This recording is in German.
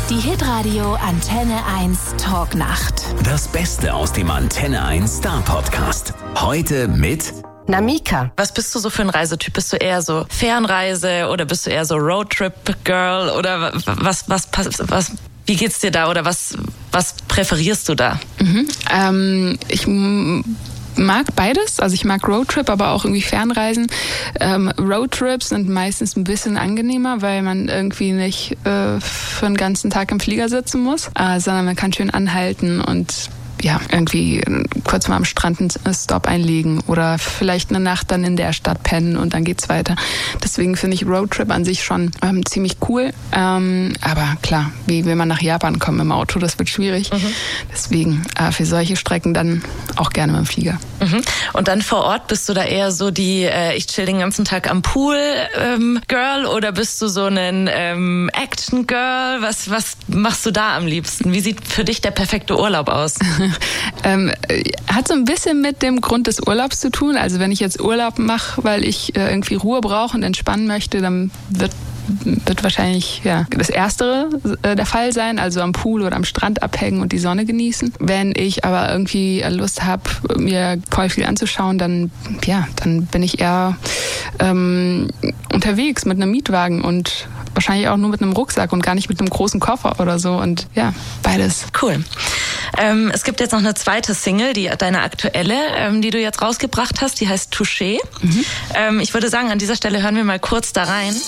Die Hitradio Antenne 1 Talknacht. Das Beste aus dem Antenne 1 Star Podcast. Heute mit Namika. Was bist du so für ein Reisetyp? Bist du eher so Fernreise oder bist du eher so Roadtrip-Girl? Oder wie geht's dir da oder was präferierst du da? Ich mag beides, also ich mag Roadtrip, aber auch irgendwie Fernreisen. Roadtrips sind meistens ein bisschen angenehmer, weil man irgendwie nicht für den ganzen Tag im Flieger sitzen muss, sondern man kann schön anhalten und irgendwie kurz mal am Strand einen Stop einlegen oder vielleicht eine Nacht dann in der Stadt pennen und dann geht's weiter. Deswegen finde ich Roadtrip an sich schon ziemlich cool. Aber klar, wie will man nach Japan kommen im Auto, das wird schwierig. Deswegen für solche Strecken dann auch gerne mit dem Flieger. Und dann vor Ort, bist du da eher so die ich chill den ganzen Tag am Pool Girl oder bist du so ein Action Girl? Was machst du da am liebsten? Wie sieht für dich der perfekte Urlaub aus? Hat so ein bisschen mit dem Grund des Urlaubs zu tun. Also wenn ich jetzt Urlaub mache, weil ich irgendwie Ruhe brauche und entspannen möchte, dann wird wahrscheinlich das Erstere der Fall sein, also am Pool oder am Strand abhängen und die Sonne genießen. Wenn ich aber irgendwie Lust habe, mir voll viel anzuschauen, dann bin ich eher unterwegs mit einem Mietwagen und wahrscheinlich auch nur mit einem Rucksack und gar nicht mit einem großen Koffer oder so. Und beides. Cool. Es gibt jetzt noch eine zweite Single, deine aktuelle, die du jetzt rausgebracht hast, die heißt Touché. Ich würde sagen, an dieser Stelle hören wir mal kurz da rein.